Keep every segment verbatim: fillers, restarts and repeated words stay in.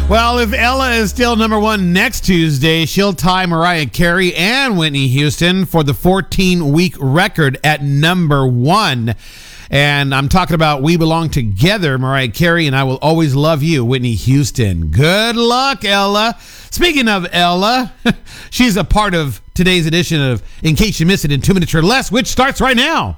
Well, if Ella is still number one next Tuesday, she'll tie Mariah Carey and Whitney Houston for the fourteen-week record at number one. And I'm talking about We Belong Together, Mariah Carey, and I Will Always Love You, Whitney Houston. Good luck, Ella. Speaking of Ella, she's a part of today's edition of In Case You Missed It in Two Minutes or Less, which starts right now.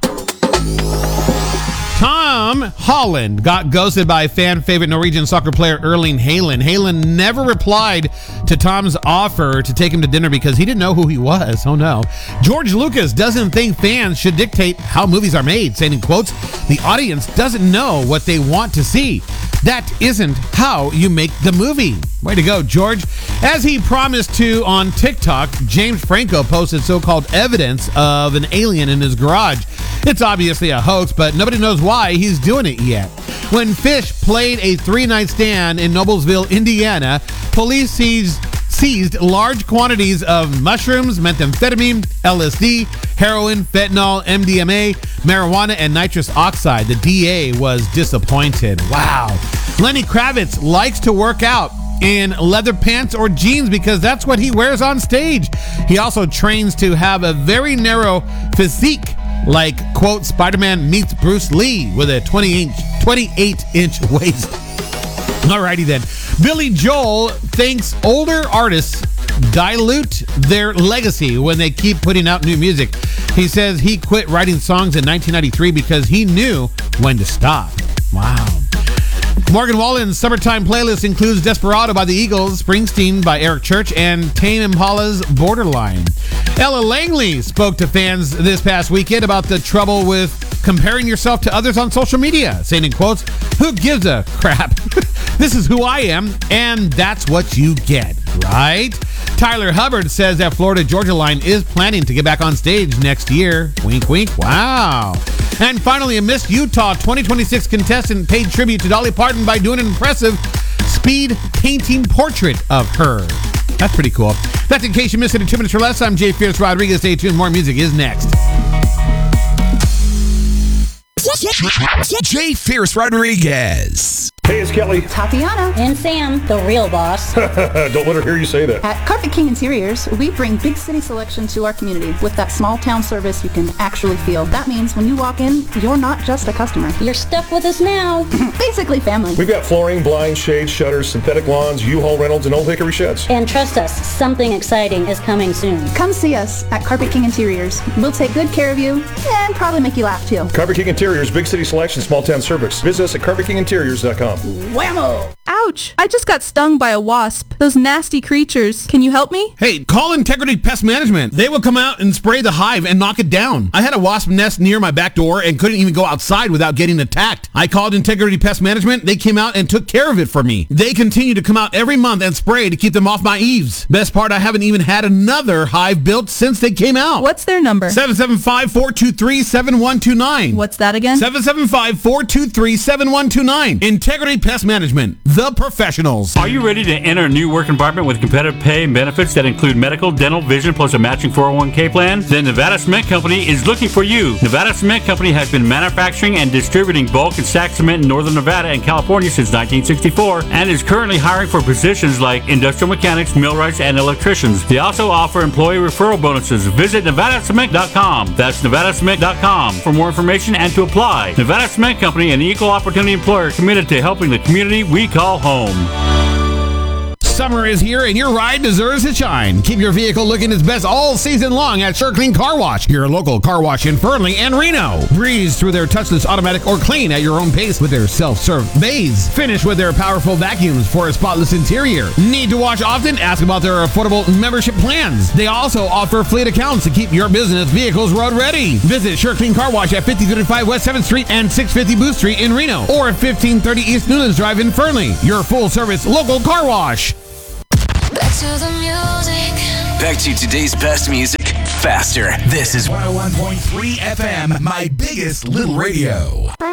Tom Holland got ghosted by fan favorite Norwegian soccer player Erling Haaland. Haaland never replied to Tom's offer to take him to dinner because he didn't know who he was. Oh no. George Lucas doesn't think fans should dictate how movies are made, saying in quotes, "The audience doesn't know what they want to see. That isn't how you make the movie." Way to go, George. As he promised to on TikTok, James Franco posted so-called evidence of an alien in his garage. It's obviously a hoax, but nobody knows why he's doing it yet. When Fish played a three-night stand in Noblesville, Indiana, police seized, seized large quantities of mushrooms, methamphetamine, L S D, heroin, fentanyl, M D M A, marijuana, and nitrous oxide. The D A was disappointed. Wow. Lenny Kravitz likes to work out in leather pants or jeans because that's what he wears on stage. He also trains to have a very narrow physique, like, quote, Spider-Man meets Bruce Lee with a twenty-eight inch waist. Alrighty then. Billy Joel thinks older artists dilute their legacy when they keep putting out new music. He says he quit writing songs in nineteen ninety-three because he knew when to stop. Wow. Morgan Wallen's summertime playlist includes Desperado by the Eagles, Springsteen by Eric Church, and Tame Impala's Borderline. Ella Langley spoke to fans this past weekend about the trouble with comparing yourself to others on social media, saying in quotes, "Who gives a crap? This is who I am, and that's what you get," right? Tyler Hubbard says that Florida Georgia Line is planning to get back on stage next year. Wink, wink. Wow. And finally, a Miss Utah twenty twenty-six contestant paid tribute to Dolly Parton by doing an impressive speed painting portrait of her. That's pretty cool. That's In Case You Missed It in Two Minutes or Less. I'm Jay Fierce Rodriguez. Stay tuned. More music is next. Jay Fierce Rodriguez. Hey, it's Kelly. Tatiana. And Sam, the real boss. Don't let her hear you say that. At Carpet King Interiors, we bring big city selection to our community with that small town service you can actually feel. That means when you walk in, you're not just a customer. You're stuck with us now. Basically family. We've got flooring, blinds, shades, shutters, synthetic lawns, U-Haul rentals, and Old Hickory sheds. And trust us, something exciting is coming soon. Come see us at Carpet King Interiors. We'll take good care of you and probably make you laugh too. Carpet King Interiors, big city selection, small town service. Visit us at carpet king interiors dot com. Whammo! Ouch! I just got stung by a wasp. Those nasty creatures. Can you help me? Hey, call Integrity Pest Management. They will come out and spray the hive and knock it down. I had a wasp nest near my back door and couldn't even go outside without getting attacked. I called Integrity Pest Management. They came out and took care of it for me. They continue to come out every month and spray to keep them off my eaves. Best part, I haven't even had another hive built since they came out. What's their number? seven seven five, four two three, seven one two nine. What's that again? seven seven five, four two three, seven one two nine. Integrity Pest Management, the professionals. Are you ready to enter a new work environment with competitive pay and benefits that include medical, dental, vision, plus a matching four oh one k plan? Then Nevada Cement Company is looking for you. Nevada Cement Company has been manufacturing and distributing bulk and stack cement in northern Nevada and California since nineteen sixty-four and is currently hiring for positions like industrial mechanics, millwrights, and electricians. They also offer employee referral bonuses. Visit nevada cement dot com. That's nevada cement dot com for more information and to apply. Nevada Cement Company, an equal opportunity employer committed to helping the community we call home. Summer is here and your ride deserves to shine. Keep your vehicle looking its best all season long at Sure Clean Car Wash, your local car wash in Fernley and Reno. Breeze through their touchless automatic or clean at your own pace with their self-serve bays. Finish with their powerful vacuums for a spotless interior. Need to wash often? Ask about their affordable membership plans. They also offer fleet accounts to keep your business vehicles road ready. Visit Sure Clean Car Wash at fifty thirty-five West seventh Street and six fifty Booth Street in Reno or at fifteen thirty East Newlands Drive in Fernley. Your full-service local car wash. Back to the music. Back to today's best music faster. This is one oh one point three F M, my biggest little radio.